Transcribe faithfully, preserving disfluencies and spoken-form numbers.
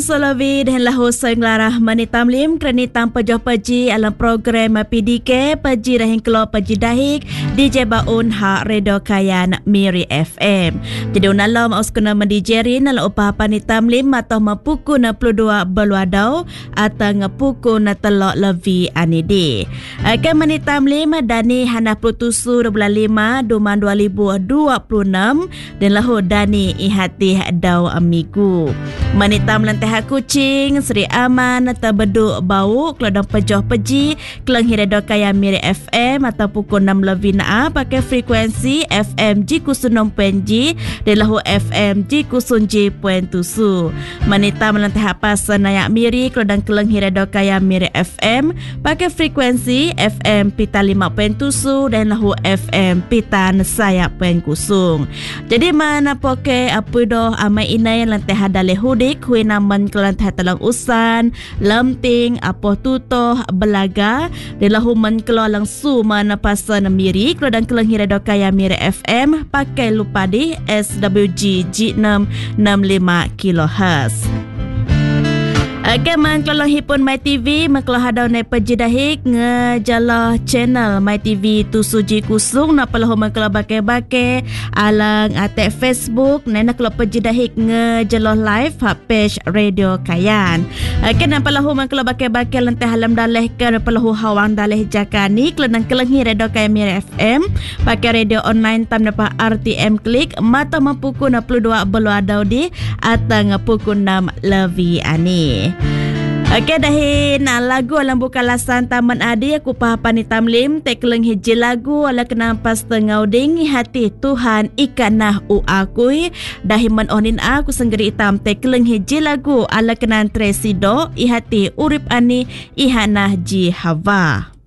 Solawi dan lahu senglarah manitamlim kerana tanpa jauh paji alam program P D K paji rahing keluar paji dahik di Jebaun Hak Redo Kayan Miri F M. Jadi unalam auskuna mendijerin ala upah panitamlim atau mapuku na puluh dua beluadau atau ngapuku na telok levi anidi. Akan manitamlim dani hana putusu bulan lima duman dua ribu dua puluh enam dan lahu dani ihati dau amigu. Manitam lantah kucing Seri Aman atau beduk bau keladang pejoh peji kelang hiredo kaya Miri F M atau pukul enam lebih na pakai frekuensi F M G kusun penji dan lahu F M G kusun J point tusu. Manita melantah pasan nayak Miri keladang kelang hiredo kaya Miri F M pakai frekuensi F M pita lima point tusu dan lahu F M pita sayak point kusung. Jadi mana poke apa doh amai inai lantah hadale hudik hui naman kelantai talang usan, lemting, apoh tutoh, belaga, dan lahu men keluar langsung mana pasan Miri, keluar dan kelang hirado kaya Miri F M, pakai lupa di S W G G enam enam lima kilohertz. Okey, man kalau hipun My T V, man kalau hadau naik pejidahik ngejalah channel My T V tu suji kusung nak kalau man kalau bakai-bakai alang atek Facebook, nena kalau pejidahik ngejalah live hak page Radio Kayan. Okey, nak kalau man kalau bakai-bakai lantai halam daleh ke kalau hawang daleh jakani, kalau nang kelengi Radio Kayan Miri F M, pakai radio online tam dapat R T M klik mata mampuku enam puluh dua beluadau di atau ngapuku enam levi ani. Okey, dahin lagu alam buka lasan Taman Adi aku pahapan ni tamlim tekeleng hiji lagu ala kenampas tengau ding hati Tuhan ikanah u akui dahin menonin aku senggeri itam tekeleng hiji lagu ala kenan tresido ihati urip ani ihanah ji hawa.